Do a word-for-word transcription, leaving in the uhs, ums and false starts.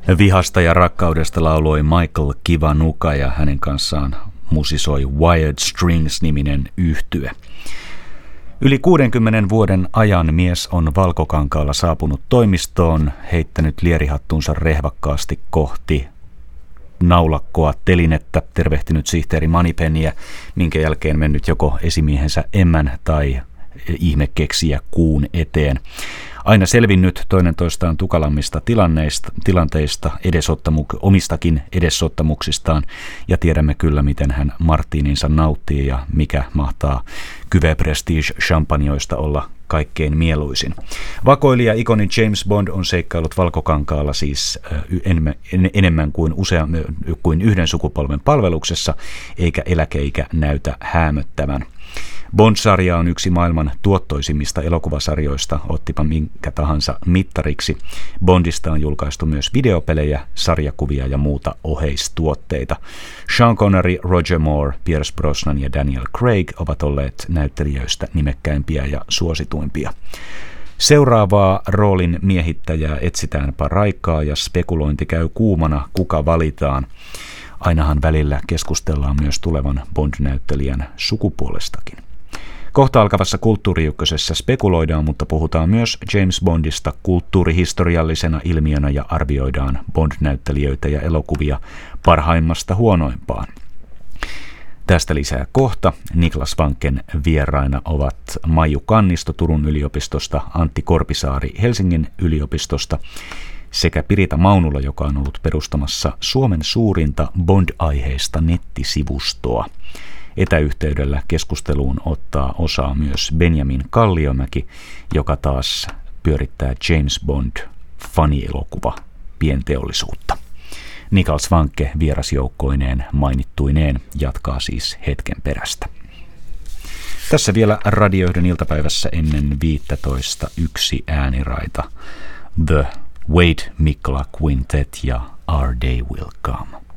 Vihasta ja rakkaudesta lauloi Michael Kiwanuka ja hänen kanssaan musisoi Wired Strings-niminen yhtye. Yli kuudenkymmenen vuoden ajan mies on valkokankaalla saapunut toimistoon, heittänyt lierihattunsa rehvakkaasti kohti naulakkoa telinettä, tervehtinyt sihteeri Moneypennyä, minkä jälkeen mennyt joko esimiehensä Emmän tai ihmekeksijä kuun eteen. Aina selvinnyt toinen toistaan tukalammista tilanteista, edesottamuk- omistakin edesottamuksistaan, ja tiedämme kyllä, miten hän Martininsa nauttii ja mikä mahtaa Cuvée Prestige champagnoista olla kaikkein mieluisin. Vakoilija ikoni James Bond on seikkaillut valkokankaalla siis enemmän, enemmän kuin, usea, kuin yhden sukupolven palveluksessa, eikä eläkeikä näytä häämöttävän. Bond-sarja on yksi maailman tuottoisimmista elokuvasarjoista, ottipa minkä tahansa mittariksi. Bondista on julkaistu myös videopelejä, sarjakuvia ja muuta oheistuotteita. Sean Connery, Roger Moore, Pierce Brosnan ja Daniel Craig ovat olleet näyttelijöistä nimekkäimpiä ja suosituimpia. Seuraavaa roolin miehittäjää etsitään paraikaa ja spekulointi käy kuumana, kuka valitaan. Ainahan välillä keskustellaan myös tulevan Bond-näyttelijän sukupuolestakin. Kohta alkavassa Kulttuuri-ykkösessä spekuloidaan, mutta puhutaan myös James Bondista kulttuurihistoriallisena ilmiönä ja arvioidaan Bond-näyttelijöitä ja elokuvia parhaimmasta huonoimpaan. Tästä lisää kohta. Niklas Wanken vieraina ovat Maiju Kannisto Turun yliopistosta, Antti Korpisaari Helsingin yliopistosta sekä Pirita Maunula, joka on ollut perustamassa Suomen suurinta Bond-aiheista nettisivustoa. Etäyhteydellä keskusteluun ottaa osaa myös Benjamin Kalliomäki, joka taas pyörittää James Bond-fanielokuva pienteollisuutta. Niklas Wanke vierasjoukkoineen mainittuineen jatkaa siis hetken perästä. Tässä vielä radioiden iltapäivässä ennen viisitoista yksi ääniraita. The Wade Mikkola Quintet ja Our Day Will Come.